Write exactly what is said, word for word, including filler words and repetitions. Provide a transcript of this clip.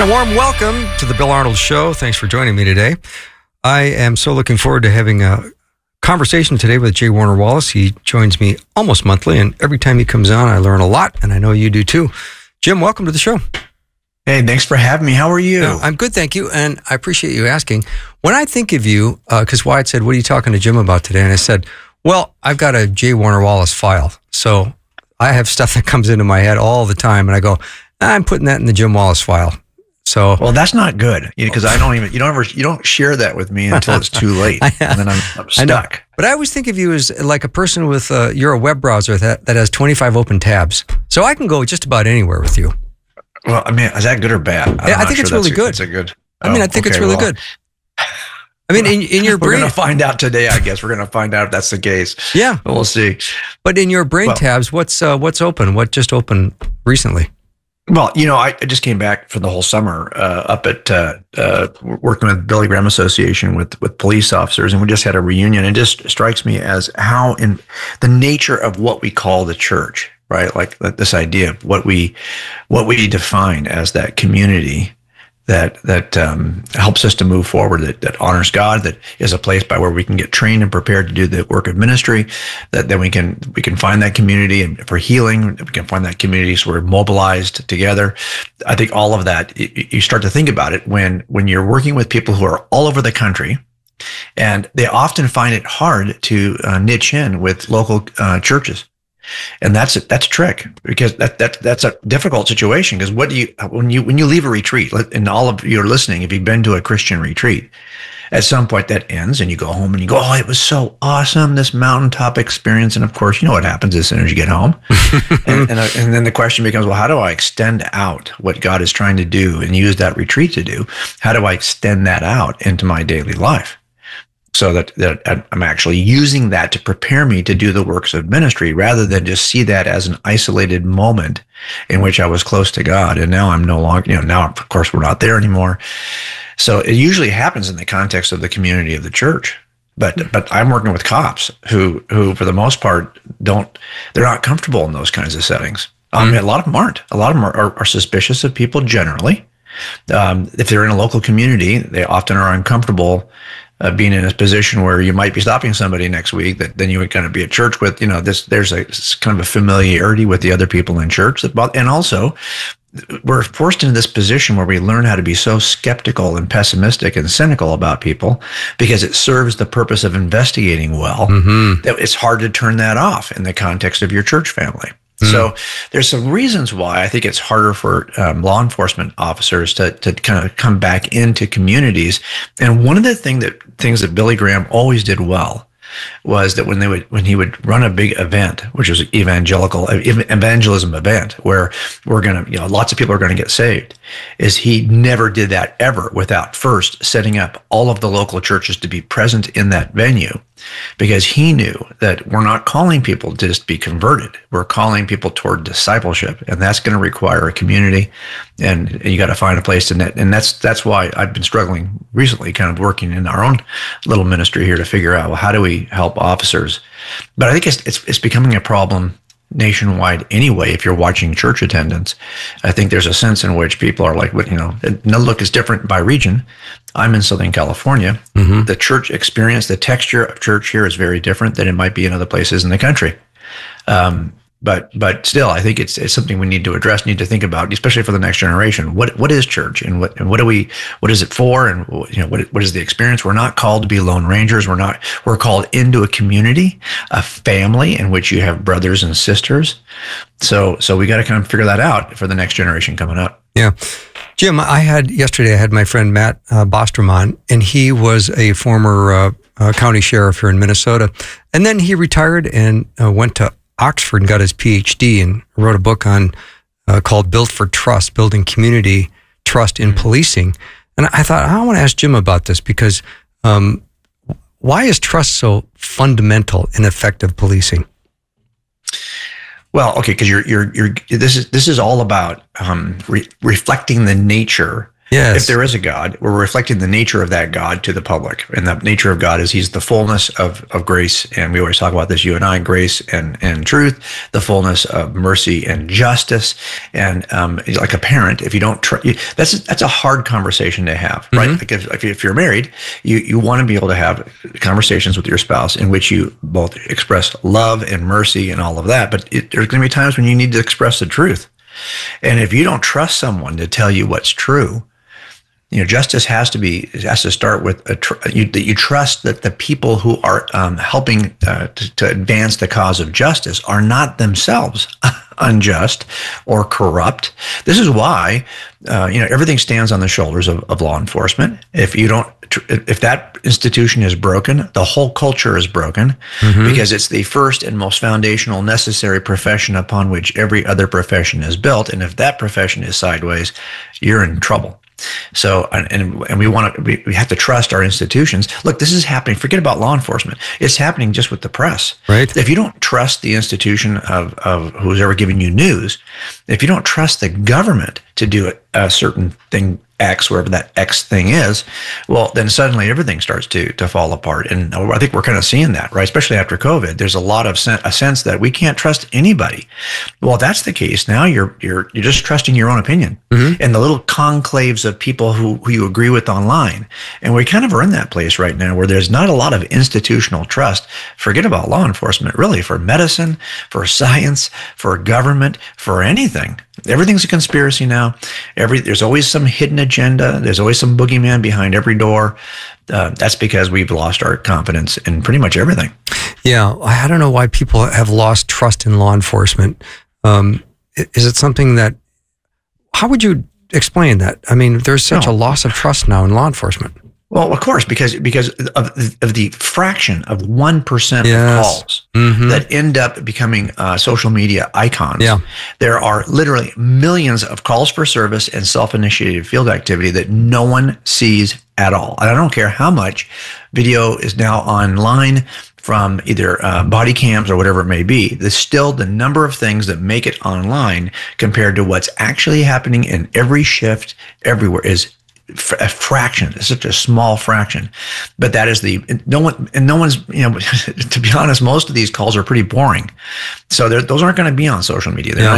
And a warm welcome to the Bill Arnold Show. Thanks for joining me today. I am so looking forward to having a conversation today with J. Warner Wallace. He joins me almost monthly, and every time he comes on, I learn a lot, and I know you do too. Jim, welcome to the show. Hey, thanks for having me. How are you? Uh, I'm good, thank you, and I appreciate you asking. When I think of you, because uh, Wyatt said, what are you talking to Jim about today? And I said, well, I've got a J. Warner Wallace file, so I have stuff that comes into my head all the time, and I go, I'm putting that in the Jim Wallace file. So, well, that's not good because I don't even you don't ever you don't share that with me until it's too late, and then I'm, I'm stuck. I know. But I always think of you as like a person with uh, you're a web browser that, that has twenty-five open tabs, so I can go just about anywhere with you. Well, I mean, is that good or bad? I'm yeah, I think sure it's really a, good. It's a good. I mean, I think okay, it's really well, good. I mean, in, in your brain, we're going to find out today. I guess we're going to find out if that's the case. Yeah, but we'll see. But in your brain well, tabs, what's uh, what's open? What just opened recently? Well, you know, I just came back for the whole summer uh, up at uh, uh, working with Billy Graham Association with with police officers, and we just had a reunion. It just strikes me as how in the nature of what we call the church, right? Like this idea of what we what we define as that community that that um, helps us to move forward, that, that honors God, that is a place by where we can get trained and prepared to do the work of ministry, that then we can we can find that community and for healing, we can find that community so we're mobilized together. I think all of that, you start to think about it when when you're working with people who are all over the country, and they often find it hard to uh, niche in with local uh, churches. And that's that's a trick because that that that's a difficult situation because what do you when you when you leave a retreat, and all of you are listening, if you've been to a Christian retreat, at some point that ends and you go home and you go, oh, it was so awesome, this mountaintop experience. And of course, you know what happens as soon as you get home. and, and and then the question becomes, well, how do I extend out what God is trying to do and use that retreat to do? How do I extend that out into my daily life? So that, that I'm actually using that to prepare me to do the works of ministry rather than just see that as an isolated moment in which I was close to God. And now I'm no longer, you know, now of course we're not there anymore. So it usually happens in the context of the community of the church. But but I'm working with cops who who for the most part don't, they're not comfortable in those kinds of settings. Um, mm-hmm. A lot of them aren't. A lot of them are, are, are suspicious of people generally. Um, if they're in a local community, they often are uncomfortable Uh, being in a position where you might be stopping somebody next week that then you would kind of be at church with, you know, this, there's a kind of a familiarity with the other people in church that, and also we're forced into this position where we learn how to be so skeptical and pessimistic and cynical about people because it serves the purpose of investigating well, mm-hmm. that it's hard to turn that off in the context of your church family. So there's some reasons why I think it's harder for um, law enforcement officers to to kind of come back into communities. And one of the thing that things that Billy Graham always did well was that when they would when he would run a big event, which was an evangelical evangelism event, where we're gonna, you know, lots of people are gonna get saved, is he never did that ever without first setting up all of the local churches to be present in that venue. Because he knew that we're not calling people to just be converted. We're calling people toward discipleship, and that's going to require a community, and, and you got to find a place to net. And that's that's why I've been struggling recently, kind of working in our own little ministry here to figure out, well, how do we help officers? But I think it's it's, it's becoming a problem nationwide anyway. If you're watching church attendance, I think there's a sense in which people are like, you know, no look is different by region. I'm in Southern California. Mm-hmm. The church experience, the texture of church here is very different than it might be in other places in the country. Um, but but still, I think it's it's something we need to address, need to think about, especially for the next generation. What what is church, and what and what do we what is it for, and you know what what is the experience? We're not called to be lone rangers. We're not. We're called into a community, a family in which you have brothers and sisters. So so we got to kind of figure that out for the next generation coming up. Yeah. Jim, I had yesterday, I had my friend Matt uh, Bostrom on, and he was a former uh, uh, county sheriff here in Minnesota. And then he retired and uh, went to Oxford and got his P H D and wrote a book on uh, called Built for Trust, Building Community Trust in mm-hmm. Policing. And I thought, I want to ask Jim about this because um, why is trust so fundamental in effective policing? Well, okay, because you're you're you're this is this is all about um, re- reflecting the nature Yes. If there is a God, we're reflecting the nature of that God to the public. And the nature of God is he's the fullness of, of grace. And we always talk about this, you and I, grace and, and truth, the fullness of mercy and justice. And um, like a parent, if you don't, tr- you, that's, that's a hard conversation to have, right? Mm-hmm. Like if, if you're married, you, you want to be able to have conversations with your spouse in which you both express love and mercy and all of that. But it, there's going to be times when you need to express the truth. And if you don't trust someone to tell you what's true, you know, justice has to be has to start with a tr- you, that you trust that the people who are um, helping uh, to, to advance the cause of justice are not themselves unjust or corrupt. This is why uh, you know everything stands on the shoulders of, of law enforcement. If you don't, if that institution is broken, the whole culture is broken, mm-hmm. because it's the first and most foundational, necessary profession upon which every other profession is built. And if that profession is sideways, you're in trouble. So, and, and we want to, we, we have to trust our institutions. Look, this is happening. Forget about law enforcement. It's happening just with the press. Right. If you don't trust the institution of, of who's ever giving you news, if you don't trust the government to do a, a certain thing, X, wherever that X thing is, well, then suddenly everything starts to to fall apart. And I think we're kind of seeing that, right? Especially after COVID, there's a lot of sen- a sense that we can't trust anybody. Well, if that's the case, now you're you're you're just trusting your own opinion, mm-hmm. and the little conclaves of people who, who you agree with online. And we kind of are in that place right now where there's not a lot of institutional trust. Forget about law enforcement, really, for medicine, for science, for government, for anything. Everything's a conspiracy now. Every there's always some hidden agenda. There's always some boogeyman behind every door. Uh, that's because we've lost our confidence in pretty much everything. Yeah, I don't know why people have lost trust in law enforcement. Um, is it something that? How would you explain that? I mean, there's such no. a loss of trust now in law enforcement. Well, of course, because because of, of the fraction of one percent yes. of calls mm-hmm. that end up becoming uh, social media icons. Yeah. There are literally millions of calls for service and self-initiated field activity that no one sees at all. And I don't care how much video is now online from either uh, body cams or whatever it may be. There's still the number of things that make it online compared to what's actually happening in every shift everywhere is a fraction. It's such a small fraction, but that is the no one and no one's, you know, to be honest, most of these calls are pretty boring. So those aren't going to be on social media. They're yeah. not